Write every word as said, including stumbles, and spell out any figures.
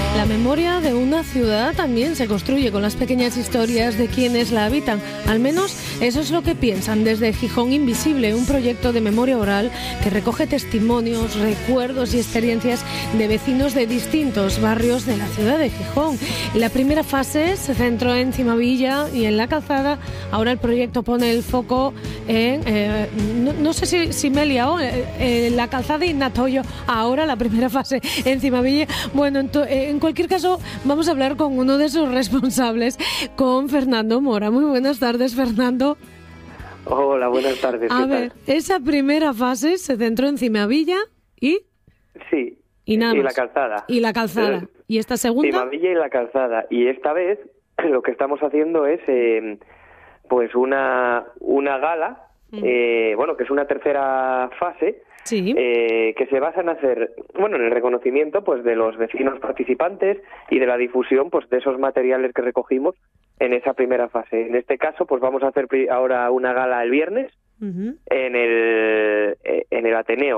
La memoria de una ciudad también se construye con las pequeñas historias de quienes la habitan. Al menos eso es lo que piensan desde Gijón Invisible, un proyecto de memoria oral que recoge testimonios, recuerdos y experiencias de vecinos de distintos barrios de la ciudad de Gijón. La primera fase se centró en Cimavilla y en La Calzada. Ahora el proyecto pone el foco en, eh, no, no sé si, si me he liado, eh, eh, La Calzada y Natoyo. Ahora la primera fase en Cimavilla. Bueno, en, to, eh, en cualquier caso, vamos a hablar con uno de sus responsables, con Fernando Mora. Muy buenas tardes, Fernando. Hola, buenas tardes. A ver, tal? Esa primera fase se centró en Cimavilla y... Sí, y, nada y más. La Calzada. Y La Calzada. Eh, ¿Y esta segunda? Cimavilla y La Calzada. Y esta vez lo que estamos haciendo es eh, pues una, una gala, mm. eh, bueno, que es una tercera fase, sí. eh, que se basa en hacer, bueno, en el reconocimiento pues de los vecinos participantes y de la difusión pues de esos materiales que recogimos en esa primera fase. En este caso, pues vamos a hacer ahora una gala el viernes uh-huh. en el en el Ateneo.